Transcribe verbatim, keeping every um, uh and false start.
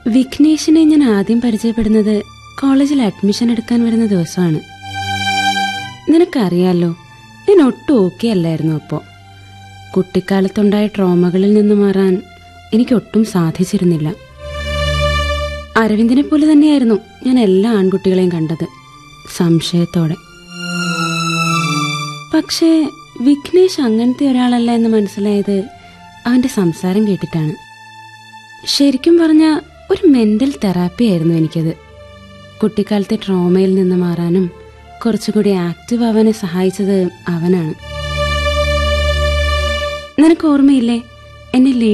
വിഘ്നേഷിനെ ഞാൻ ആദ്യം പരിചയപ്പെടുന്നത് കോളേജിൽ അഡ്മിഷൻ എടുക്കാൻ വരുന്ന ദിവസമാണ്. നിനക്കറിയാലോ, ഞാൻ ഒട്ടും ഓക്കെ അല്ലായിരുന്നു. അപ്പോ കുട്ടിക്കാലത്തുണ്ടായ ട്രോമകളിൽ നിന്ന് മാറാൻ എനിക്കൊട്ടും സാധിച്ചിരുന്നില്ല. അരവിന്ദിനെ പോലെ തന്നെയായിരുന്നു ഞാൻ എല്ലാ ആൺകുട്ടികളെയും കണ്ടത്, സംശയത്തോടെ. പക്ഷേ വിഘ്നേഷ് അങ്ങനത്തെ ഒരാളല്ല എന്ന് മനസ്സിലായത് അവന്റെ സംസാരം കേട്ടിട്ടാണ്. ശരിക്കും പറഞ്ഞ ഒരു മെന്റൽ തെറാപ്പി ആയിരുന്നു എനിക്കത്. കുട്ടിക്കാലത്തെ ട്രോമയിൽ നിന്ന് മാറാനും കുറച്ചുകൂടി ആക്റ്റീവ് ആവാനെ സഹായിച്ചത് അവനാണ്. നിനക്ക് ഓർമ്മയില്ലേ, എന്നെ